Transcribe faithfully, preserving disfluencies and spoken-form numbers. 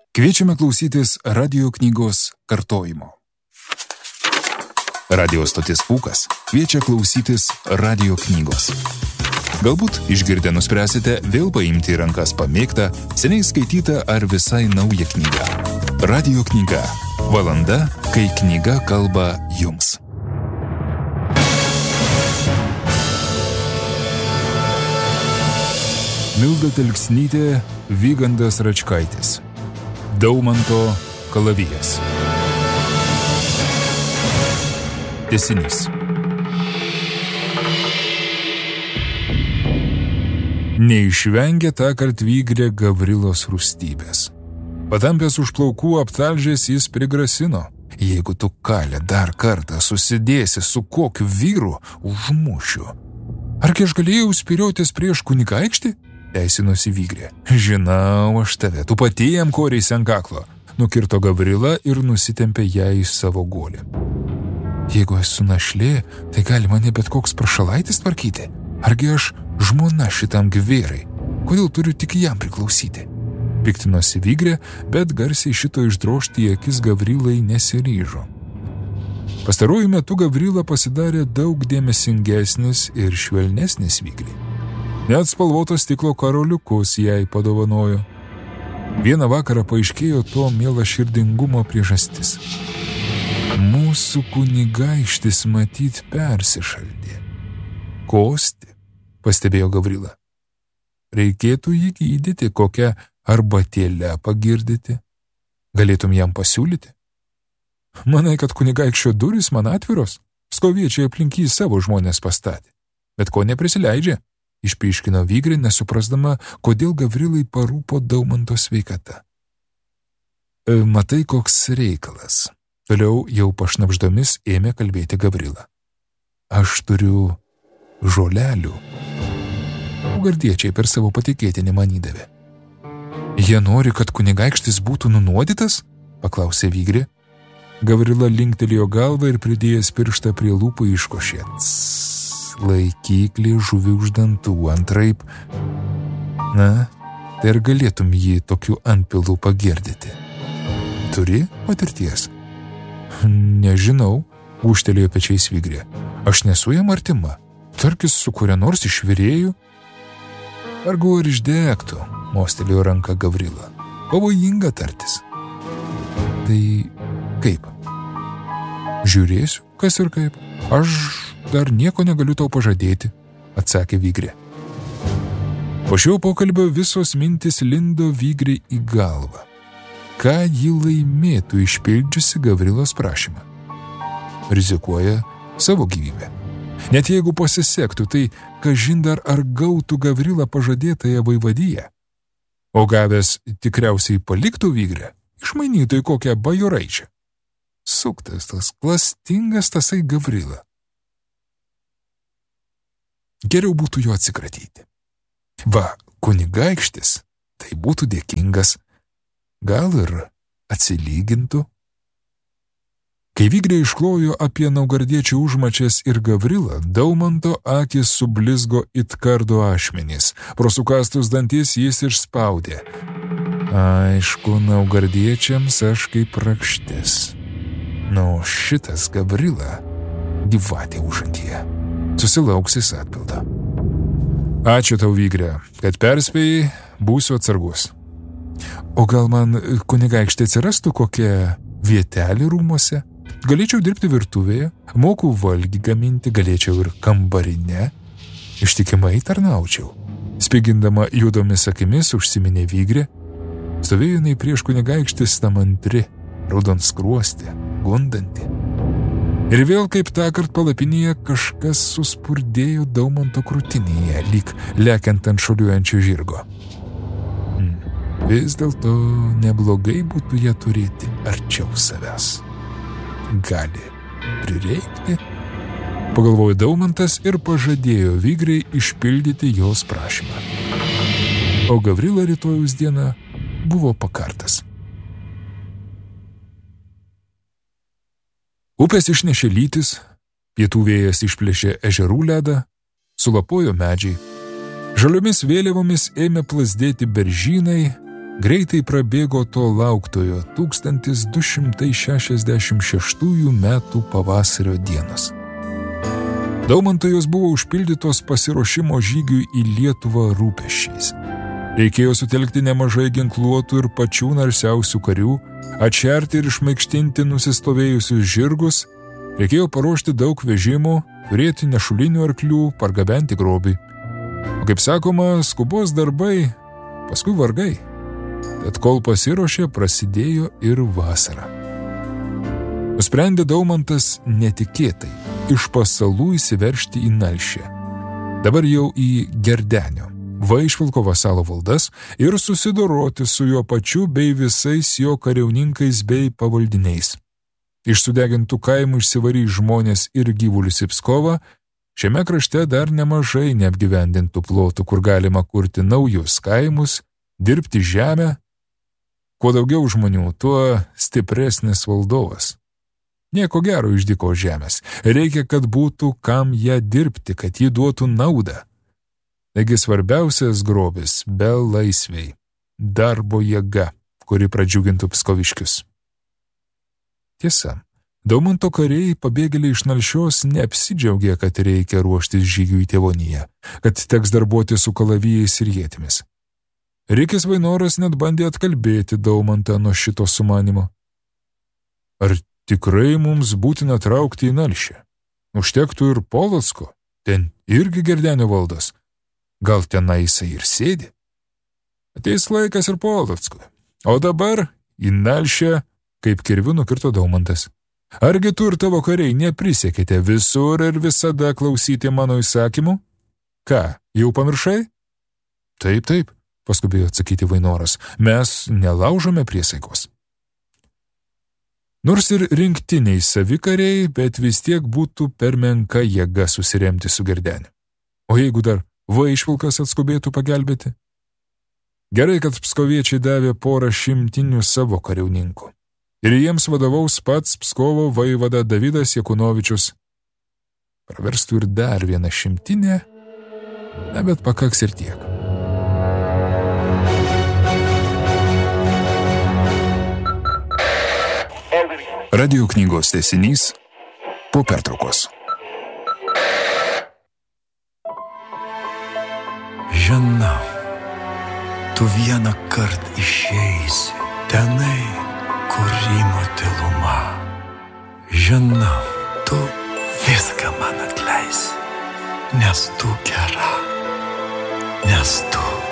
Kviečiame klausytis radio knygos kartojimo. Radio stotis Pūkas kviečia klausytis radio knygos. Galbūt išgirdę nuspręsite vėl paimti į rankas pamėgtą, seniai skaitytą ar visai naują knygą. Radio knyga. Valanda, kai knyga kalba jums. Milda Telksnytė, Vygandas Račkaitis. Daumanto kalavijas. Tęsinys. Neišvengė tąkart Vygrė Gavrilos rūstybės. Patampęs už plaukų aptalžęs jis prigrasino: jeigu tu, Kalė, dar kartą susidėsi su kokiu vyru, užmušiu. Argi aš galėjau spyriotis prieš kunigaikštį? Teisinosi Vygrė. Žinau aš tave, tu pati jam koriais ant kaklo. Nukirto Gavrila ir nusitempė ją į savo guolį. Jeigu esu našlė, tai gali mane bet koks prašalaitis tvarkyti. Argi aš žmona šitam gvėrai? Kodėl turiu tik jam priklausyti? Piktinosi Vygrė, bet garsiai šito išdrožti į akis Gavrilai nesiryžo. Pastaruoju metu Gavrila pasidarė daug dėmesingesnis ir švelnesnis Vygrė. Net spalvotos stiklo karoliukus jai padovanojo. Vieną vakarą paaiškėjo to mielo širdingumo priežastis. Mūsų kunigaikštis matyt persišaldė. Kosti, pastebėjo Gavrila. Reikėtų jį gydyti, kokią arbatėlę pagirdyti. Galėtum jam pasiūlyti? Manai, kad kunigaikščio durys man atviros? Skoviečiai aplink jį savo žmonės pastatė. Bet ko neprisileidžia? Išpyškino Vygrė, nesuprasdama, kodėl Gavrilai parūpo Daumanto sveikata. E, matai, koks reikalas. Toliau jau pašnabždomis ėmė kalbėti Gavrila. Aš turiu žolelių. Gardiečiai per savo patikėtinį man įdavė. Jie nori, kad kunigaikštis būtų nunuodytas? Paklausė Vygrė. Gavrila linktelėjo galvą ir pridėjęs pirštą prie lūpų iškošė. Laikyklį žuvį už dantų, antraip. Na, tai ar galėtum jį tokiu antpilu pagirdyti? Turi patirties? Nežinau, ūžtelėjo pečiais Vygrė. Aš nesu jam artima. Tarkis su kuria nors iš virėjų. Vargu ar išdegtų, mostelėjo ranką Gavrila. Pavojinga tartis. Tai kaip? Žiūrėsiu, kas ir kaip. Aš dar nieko negaliu tau pažadėti, atsakė Vygrė. Po šio pokalbio visos mintis lindo Vygrė į galvą. Ką ji laimėtų išpildžiusi Gavrilos prašymą? Rizikuoja savo gyvybę. Net jeigu pasisektų, tai kažin dar ar gautų Gavrila pažadėtąją vaivadiją. O gavęs tikriausiai paliktų Vygrę, išmainytų į kokią bajoraičią. Suktas tas klastingas tasai Gavrila. Geriau būtų jo atsikratyti. Va, kunigaikštis, tai būtų dėkingas, gal ir atsilygintų. Kai Vygrė išklojo apie naugardiečių užmačias ir Gavrilą, Daumanto akis sublizgo it kardo ašmenys. Pro sukastus dantis jis išspaudė. Aišku, naugardiečiams aš kaip rakštis. Nu, šitas Gavrila gyvatė užantyje. Susilauksis atpildą. Ačiū tau, Vygrė, kad perspėjai, būsiu atsargus. O gal man kunigaikštė atsirastų kokia vietelė rūmuose? Galėčiau dirbti virtuvėje, moku valgį gaminti, galėčiau ir kambarinę. Ištikimai tarnaučiau. Spigindama juodomis akimis užsiminė Vygrė. Stovėjo jinai prieš kunigaikštį stamantri, raudonskruostė, gundanti. Ir vėl kaip tąkart palapinėje kažkas suspurdėjo Daumanto krūtinėje, lyg lekiant ant šuoliuojančio žirgo. Hmm. Vis dėlto neblogai būtų ją turėti arčiau savęs. Gali prireikti, pagalvojo Daumantas ir pažadėjo Vygrei išpildyti jos prašymą. O Gavrila rytojaus dieną buvo pakartas. Upės išnešė lytis, pietų vėjas išplėšė ežerų ledą, sulapojo medžiai, žaliomis vėliavomis ėmė plazdėti beržynai, Greitai prabėgo to lauktojo tūkstantis du šimtai šešiasdešimt šeštųjų metų pavasario dienos. Daumantui jos buvo užpildytos pasiruošimo žygiui į Lietuvą rūpesčiais. Reikėjo sutelkti nemažai ginkluotų ir pačių narsiausių karių, atšerti ir išmaikštinti nusistovėjusius žirgus, reikėjo paruošti daug vežimų, turėti nešulinių arklių, pargabenti grobį. O kaip sakoma, skubos darbai, paskui vargai. Tad kol pasiruošė, prasidėjo ir vasara. Nusprendė Daumantas netikėtai iš pasalų įsiveržti į Nalšią, dabar jau į Gerdenio, Vaišvilko vasalo valdas ir susidoroti su juo pačiu bei visais jo kariauninkais bei pavaldiniais. Iš sudegintų kaimų išsivarys žmonės ir gyvulius į Pskovą, šiame krašte dar nemažai neapgyvendintų plotų, kur galima kurti naujus kaimus, dirbti žemę. Kuo daugiau žmonių, tuo stipresnis valdovas. Nieko gero iš dyko žemės. Reikia, kad būtų kam ją dirbti, kad ji duotų naudą. Taigi svarbiausias grobis – belaisviai, darbo jėga, kuri pradžiugintų pskoviškius. Tiesa, Daumanto kariai pabėgėliai iš Nalšios neapsidžiaugė, kad reikia ruoštis žygiui į Tėvoniją, kad teks darbuoti su kalavijais ir ietimis. Rikis Vainoras net bandė atkalbėti Daumantą nuo šito sumanimo. Ar tikrai mums būtina traukti į Nalšią? Užtektų ir Polocko, ten irgi Gerdenio valdos. Gal tenai jisai ir sėdi? Ateis laikas ir Polocko. O dabar į Nalšią, kaip kirviu nukirto Daumantas. Argi tu ir tavo kariai neprisiekite visur ir visada klausyti mano įsakymų? Ką, jau pamiršai? Taip, taip, paskubėjo atsakyti Vainoras. Mes nelaužome priesaikos. Nors ir rinktiniai savikariai, bet vis tiek būtų per menka jėga susiremti su Gerdeniu. O jeigu dar Vaišvilkas atskubėtų pagelbėti? Gerai, kad pskoviečiai davė porą šimtinių savo kariauninkų. Ir jiems vadovaus pats Pskovo vaivada Davidas Jakunovičius. Praverstų ir dar vieną šimtinę, na, bet pakaks ir tiek. Radio knygos tęsinys po pertraukos. Žinau, tu vieną kart išeisi tenai, kur rymo tyluma. Žinau, tu viską man atleisi, nes tu gera, nes tu